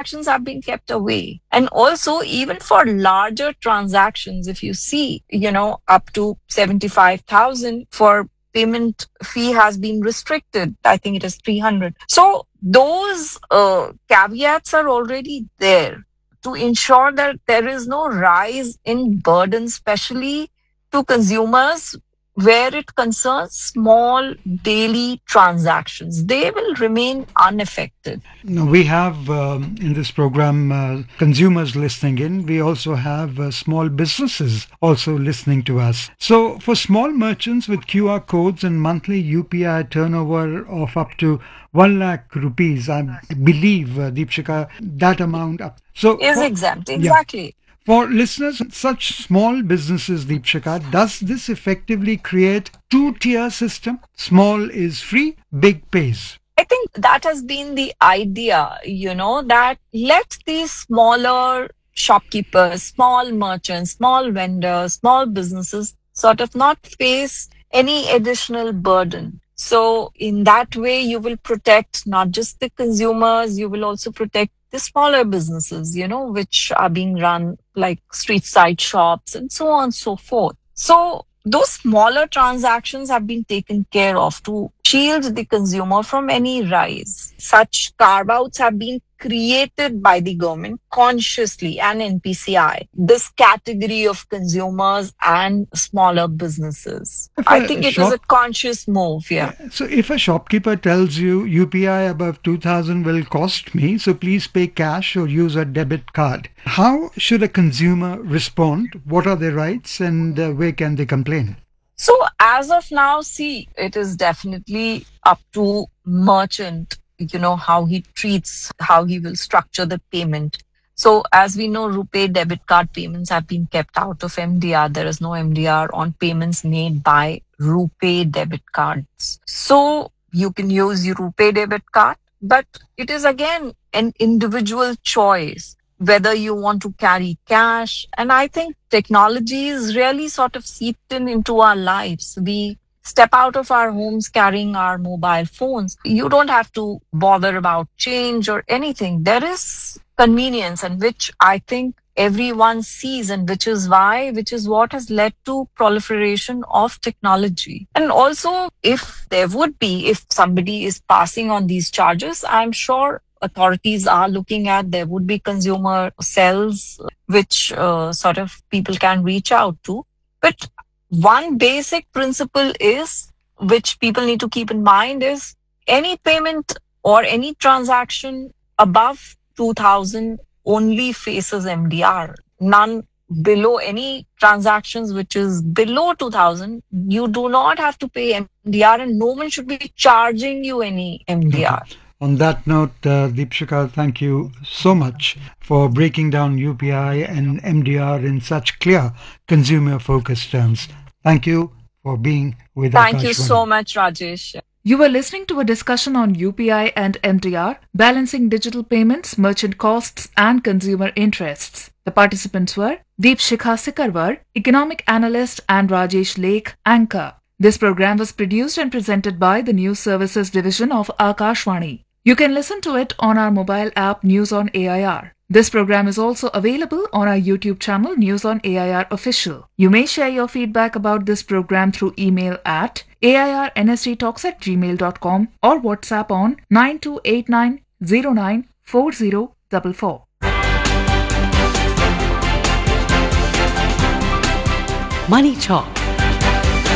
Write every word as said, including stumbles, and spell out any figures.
transactions have been kept away. And also, even for larger transactions, if you see, you know, up to seventy-five thousand for payment fee has been restricted. I think it is three hundred. So those uh, caveats are already there to ensure that there is no rise in burden, especially to consumers where it concerns small daily transactions. They will remain unaffected. Now, we have um, in this program uh, consumers listening in. We also have uh, small businesses also listening to us. So, for small merchants with Q R codes and monthly U P I turnover of up to one lakh rupees, I believe, uh, Deepshika, that amount up. So, Is for, exempt, yeah. exactly. For listeners, such small businesses, Deepshika, does this effectively create two-tier system? Small is free, big pays. I think that has been the idea, you know, that let these smaller shopkeepers, small merchants, small vendors, small businesses sort of not face any additional burden. So in that way, you will protect not just the consumers, you will also protect the smaller businesses, you know, which are being run like street side shops and so on and so forth. So those smaller transactions have been taken care of to shield the consumer from any rise. Such carve-outs have been created by the government consciously and N P C I, this category of consumers and smaller businesses. If I a think it shop- is a conscious move, yeah. So if a shopkeeper tells you U P I above two thousand will cost me, so please pay cash or use a debit card, how should a consumer respond? What are their rights and uh, where can they complain? So as of now, see, it is definitely up to merchant, you know, how he treats, how he will structure the payment. So as we know, RuPay debit card payments have been kept out of M D R. There is no M D R on payments made by RuPay debit cards. So you can use your RuPay debit card, but it is again an individual choice whether you want to carry cash. And I think technology is really sort of seeped in into our lives. We step out of our homes carrying our mobile phones. You don't have to bother about change or anything. There is convenience, and which I think everyone sees, and which is why, which is what has led to proliferation of technology. And also, if there would be, if somebody is passing on these charges, I'm sure authorities are looking at, there would be consumer cells which uh, sort of people can reach out to. But one basic principle is, which people need to keep in mind, is any payment or any transaction above two thousand only faces M D R. None below, any transactions which is below two thousand, you do not have to pay M D R, and no one should be charging you any M D R. Okay. On that note, uh, Deepshika, thank you so much for breaking down U P I and M D R in such clear consumer-focused terms. Thank you for being with us. Thank you so much, Rajesh. You were listening to a discussion on U P I and M D R, balancing digital payments, merchant costs, and consumer interests. The participants were Deepshika Sikarwar, economic analyst, and Rajesh Lake, anchor. This program was produced and presented by the News Services Division of Akashvani. You can listen to it on our mobile app News on A I R. This program is also available on our YouTube channel News on A I R Official. You may share your feedback about this program through email at A I R N S D talks at gmail dot com or WhatsApp on nine two eight nine zero nine four zero four four. Money Talk,